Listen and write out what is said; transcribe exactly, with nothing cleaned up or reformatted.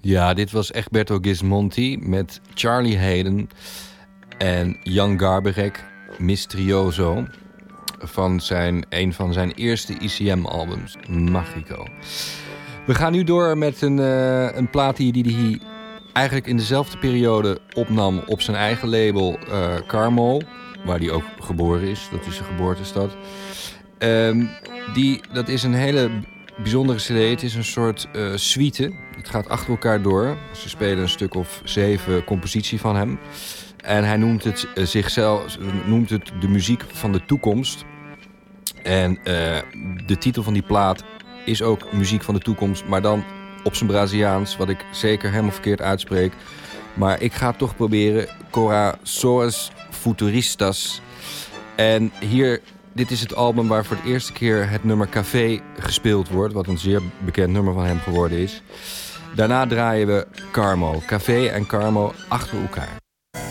Ja, dit was Egberto Gismonti met Charlie Haden en Jan Garbarek, Misterioso, van zijn, een van zijn eerste I C M-albums, Magico. We gaan nu door met een, uh, een plaat die hij eigenlijk in dezelfde periode opnam op zijn eigen label uh, Carmo, waar hij ook geboren is. Dat is zijn geboortestad. Um, die, dat is een hele bijzondere cd. Het is een soort uh, suite. Het gaat achter elkaar door. Ze spelen een stuk of zeven compositie van hem. En hij noemt het uh, zichzelf noemt het de muziek van de toekomst. En uh, de titel van die plaat is ook muziek van de toekomst, maar dan op zijn Braziliaans, wat ik zeker helemaal verkeerd uitspreek. Maar ik ga het toch proberen. Corações Futuristas. En hier, dit is het album waar voor de eerste keer het nummer Café gespeeld wordt, wat een zeer bekend nummer van hem geworden is. Daarna draaien we Carmo. Café en Carmo achter elkaar.